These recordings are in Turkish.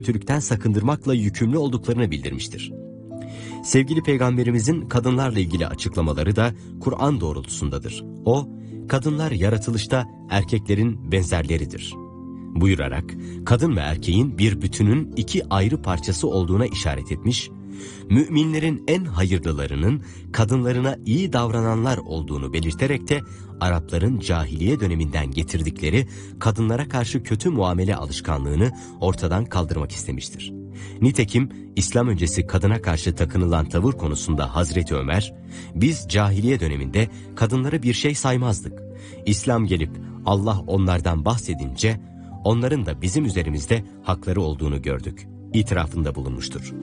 kötülükten sakındırmakla yükümlü olduklarını bildirmiştir. Sevgili Peygamberimizin kadınlarla ilgili açıklamaları da Kur'an doğrultusundadır. O, kadınlar yaratılışta erkeklerin benzerleridir buyurarak kadın ve erkeğin bir bütünün iki ayrı parçası olduğuna işaret etmiş, müminlerin en hayırlılarının kadınlarına iyi davrananlar olduğunu belirterek de Arapların cahiliye döneminden getirdikleri kadınlara karşı kötü muamele alışkanlığını ortadan kaldırmak istemiştir. Nitekim İslam öncesi kadına karşı takınılan tavır konusunda Hazreti Ömer, biz cahiliye döneminde kadınları bir şey saymazdık. İslam gelip Allah onlardan bahsedince onların da bizim üzerimizde hakları olduğunu gördük itirafında bulunmuştur.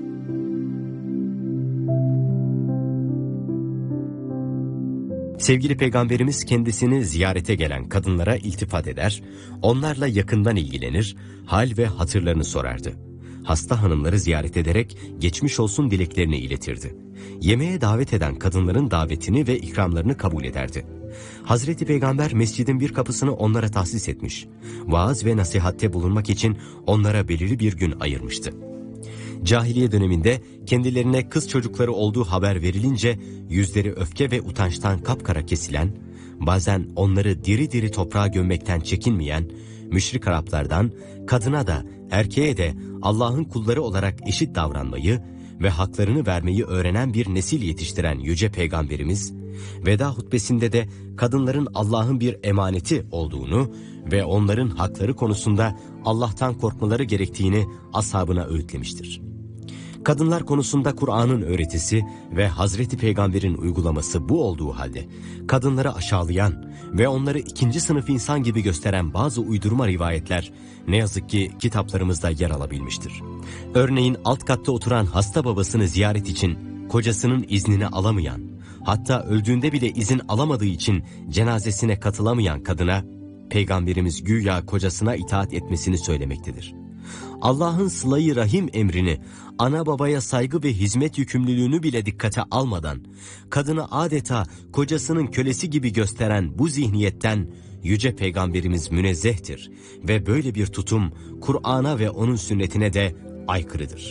Sevgili Peygamberimiz kendisini ziyarete gelen kadınlara iltifat eder, onlarla yakından ilgilenir, hal ve hatırlarını sorardı. Hasta hanımları ziyaret ederek geçmiş olsun dileklerini iletirdi. Yemeğe davet eden kadınların davetini ve ikramlarını kabul ederdi. Hazreti Peygamber mescidin bir kapısını onlara tahsis etmiş, vaaz ve nasihatte bulunmak için onlara belirli bir gün ayırmıştı. Cahiliye döneminde kendilerine kız çocukları olduğu haber verilince yüzleri öfke ve utançtan kapkara kesilen, bazen onları diri diri toprağa gömmekten çekinmeyen müşrik Araplardan kadına da erkeğe de Allah'ın kulları olarak eşit davranmayı ve haklarını vermeyi öğrenen bir nesil yetiştiren Yüce Peygamberimiz, veda hutbesinde de kadınların Allah'ın bir emaneti olduğunu ve onların hakları konusunda Allah'tan korkmaları gerektiğini ashabına öğütlemiştir. Kadınlar konusunda Kur'an'ın öğretisi ve Hazreti Peygamber'in uygulaması bu olduğu halde, kadınları aşağılayan ve onları ikinci sınıf insan gibi gösteren bazı uydurma rivayetler ne yazık ki kitaplarımızda yer alabilmiştir. Örneğin alt katta oturan hasta babasını ziyaret için kocasının iznini alamayan, hatta öldüğünde bile izin alamadığı için cenazesine katılamayan kadına, Peygamberimiz güya kocasına itaat etmesini söylemektedir. Allah'ın sıla-i rahim emrini, ana babaya saygı ve hizmet yükümlülüğünü bile dikkate almadan, kadını adeta kocasının kölesi gibi gösteren bu zihniyetten Yüce Peygamberimiz münezzehtir ve böyle bir tutum Kur'an'a ve onun sünnetine de aykırıdır.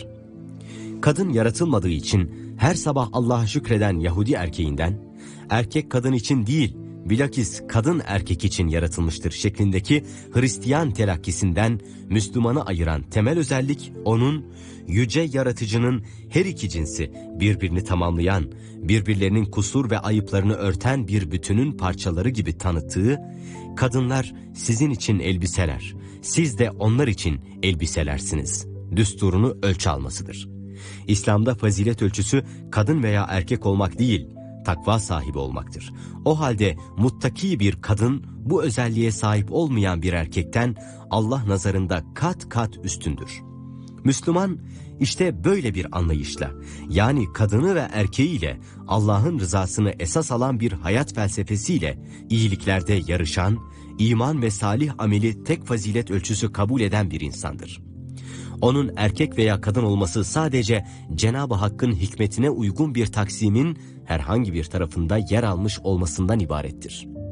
Kadın yaratılmadığı için her sabah Allah'a şükreden Yahudi erkeğinden, erkek kadın için değil, bilakis kadın erkek için yaratılmıştır şeklindeki Hristiyan telakkisinden Müslümanı ayıran temel özellik onun, yüce yaratıcının her iki cinsi birbirini tamamlayan, birbirlerinin kusur ve ayıplarını örten bir bütünün parçaları gibi tanıttığı, kadınlar sizin için elbiseler, siz de onlar için elbiselersiniz düsturunu ölçü almasıdır. İslam'da fazilet ölçüsü kadın veya erkek olmak değil, takva sahibi olmaktır. O halde muttaki bir kadın bu özelliğe sahip olmayan bir erkekten Allah nazarında kat kat üstündür. Müslüman işte böyle bir anlayışla, yani kadını ve erkeğiyle Allah'ın rızasını esas alan bir hayat felsefesiyle iyiliklerde yarışan, iman ve salih ameli tek fazilet ölçüsü kabul eden bir insandır. Onun erkek veya kadın olması sadece Cenab-ı Hakk'ın hikmetine uygun bir taksimin herhangi bir tarafında yer almış olmasından ibarettir.